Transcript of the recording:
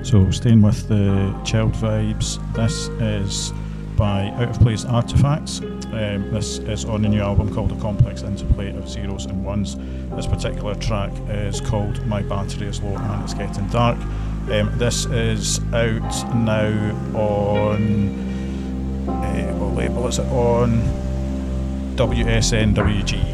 So staying with the chilled vibes, this is by Out of Place Artifacts. This is on a new album called A Complex Interplay of Zeros and Ones. This particular track is called My Battery Is Low and It's Getting Dark. This is out now on, what label is it on? WSNWG.